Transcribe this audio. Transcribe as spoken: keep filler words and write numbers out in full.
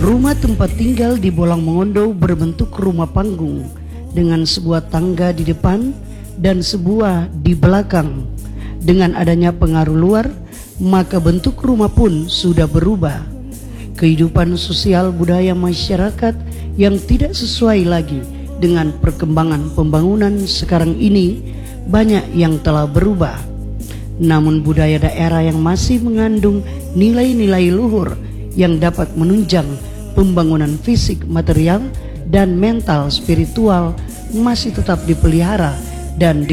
Rumah tempat tinggal di Bolang Mongondo berbentuk rumah panggung dengan sebuah tangga di depan dan sebuah di belakang. Dengan adanya pengaruh luar, maka bentuk rumah pun sudah berubah. Kehidupan sosial budaya masyarakat yang tidak sesuai lagi dengan perkembangan pembangunan sekarang ini banyak yang telah berubah. Namun budaya daerah yang masih mengandung nilai-nilai luhur yang dapat menunjang pembangunan fisik, material, dan mental spiritual masih tetap dipelihara dan